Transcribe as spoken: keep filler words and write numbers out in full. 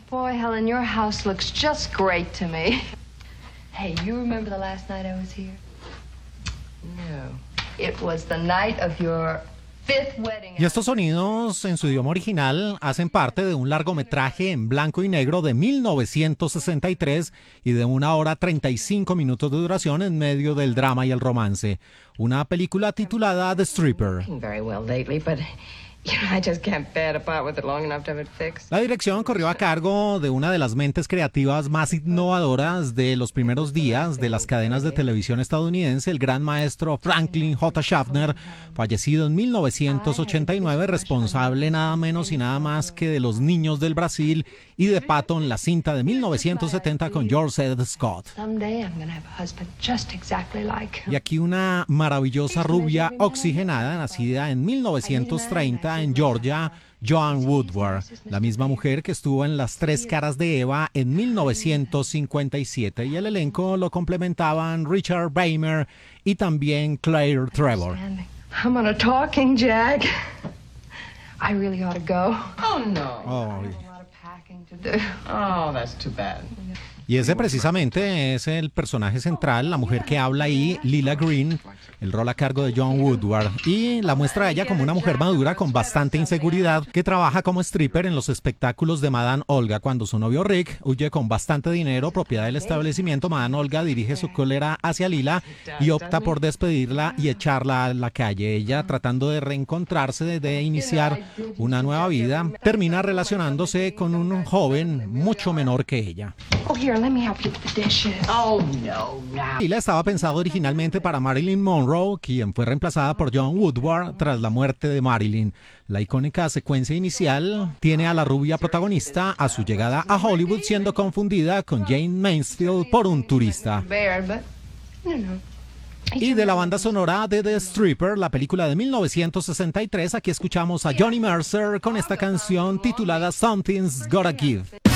Boy, Helen, your house looks just great to me. Hey, you remember the last night I was here? No. It was the night of your fifth wedding. Y estos sonidos en su idioma original hacen parte de un largometraje en blanco y negro de mil novecientos sesenta y tres y de una hora treinta y cinco minutos de duración en medio del drama y el romance. Una película titulada The Stripper. Very well lately, but you know, I just can't bear to part with it long enough to have it fixed. La dirección corrió a cargo de una de las mentes creativas más innovadoras de los primeros días de las cadenas de televisión estadounidense, el gran maestro Franklin J. Schaffner, fallecido en mil novecientos ochenta y nueve, responsable nada menos y nada más que de Los Niños del Brasil y de Patton, la cinta de mil novecientos setenta con George C. Scott. Someday I'm gonna have a husband just exactly like him. Y aquí una maravillosa rubia oxigenada, nacida en mil novecientos treinta en Georgia, Joan Woodward, la misma mujer que estuvo en Las Tres Caras de Eva en mil novecientos cincuenta y siete, y el elenco lo complementaban Richard Beymer y también Claire Trevor. I'm on a talking jack. I really ought to go. Oh, no. Oh. I have a lot of packing to do. Oh, that's too bad. Y ese precisamente es el personaje central, la mujer que habla ahí, Lila Green, el rol a cargo de Joan Woodward, y la muestra a ella como una mujer madura con bastante inseguridad que trabaja como stripper en los espectáculos de Madame Olga. Cuando su novio Rick huye con bastante dinero, propiedad del establecimiento, Madame Olga dirige su cólera hacia Lila y opta por despedirla y echarla a la calle. Ella, tratando de reencontrarse, de iniciar una nueva vida, termina relacionándose con un joven mucho menor que ella. Oh, here, let me help you with the dishes. Oh, no, no. Lila estaba pensado originalmente para Marilyn Monroe, quien fue reemplazada por Joan Woodward tras la muerte de Marilyn. La icónica secuencia inicial tiene a la rubia protagonista a su llegada a Hollywood siendo confundida con Jane Mansfield por un turista. Bear, but, you know. Y de la banda sonora de The Stripper, la película de mil novecientos sesenta y tres, aquí escuchamos a Johnny Mercer con esta canción titulada Something's Gotta Give.